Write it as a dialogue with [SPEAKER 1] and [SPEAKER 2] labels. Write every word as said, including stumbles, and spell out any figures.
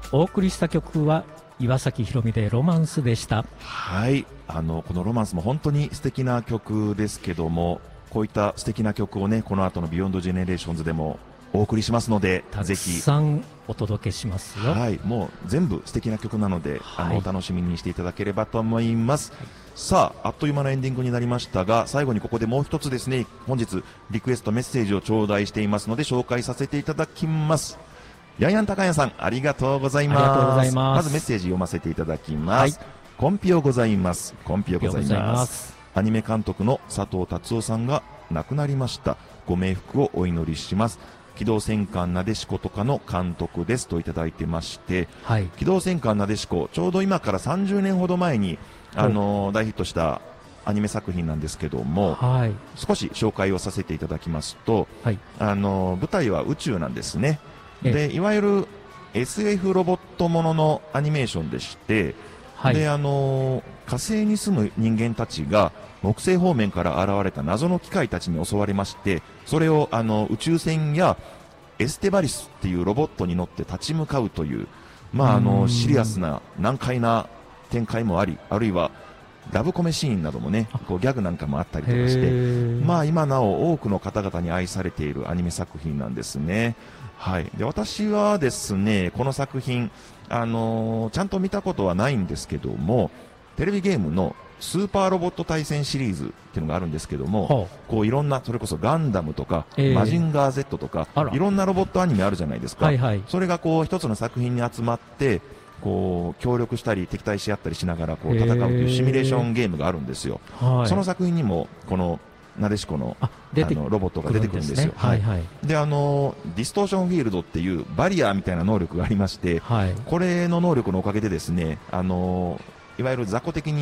[SPEAKER 1] お送りした曲は岩崎宏美でロマンスでした。
[SPEAKER 2] はい、あのこのロマンスも本当に素敵な曲ですけども、こういった素敵な曲をね、この後のビヨンドジェネレーションズでもお送りしますので、
[SPEAKER 1] たく
[SPEAKER 2] ぜひ
[SPEAKER 1] さんお届けしますよ。
[SPEAKER 2] はい、もう全部素敵な曲なので、
[SPEAKER 1] はい、
[SPEAKER 2] あのお楽しみにしていただければと思います。はい、さあ、あっという間のエンディングになりましたが、最後にここでもう一つですね、本日リクエストメッセージを頂戴していますので紹介させていただきます。ヤンヤン高谷さん、ありがとうございます。
[SPEAKER 1] ありがとうございます。
[SPEAKER 2] まずメッセージ読ませていただきます。
[SPEAKER 1] はい、
[SPEAKER 2] コンピオございます。コンピオございます。アニメ監督の佐藤達夫さんが亡くなりました。ご冥福をお祈りします。機動戦艦なでしことかの監督ですといただいてまして、はい、機動戦艦なでしこ、ちょうど今からさんじゅうねんほど前に、あのー、大ヒットしたアニメ作品なんですけども、はい、少し紹介をさせていただきますと、はい、あのー、舞台は宇宙なんですね。で、いわゆる エスエフ ロボットもののアニメーションでして、はい、で、あのー、火星に住む人間たちが木星方面から現れた謎の機械たちに襲われまして、それをあの宇宙船やエステバリスっていうロボットに乗って立ち向かうという、まあ、あのシリアスな難解な展開もあり、あるいはラブコメシーンなどもね、こうギャグなんかもあったりとかして、まあ、今なお多くの方々に愛されているアニメ作品なんですね。はい、で私はですね、この作品、あのー、ちゃんと見たことはないんですけども、テレビゲームのスーパーロボット対戦シリーズっていうのがあるんですけども、はあ、こういろんな、それこそガンダムとか、えー、マジンガー Z とか、いろんなロボットアニメあるじゃないですか。はいはい、それがこう一つの作品に集まって、こう協力したり敵対し合ったりしながらこう戦うというシミュレーションゲームがあるんですよ。はい、その作品にもこのなでしこのあのロボットが出てくるんですよ。はいはい、で、あのディストーションフィールドっていうバリアーみたいな能力がありまして、はい、これの能力のおかげでですね、あのいわゆる雑魚的に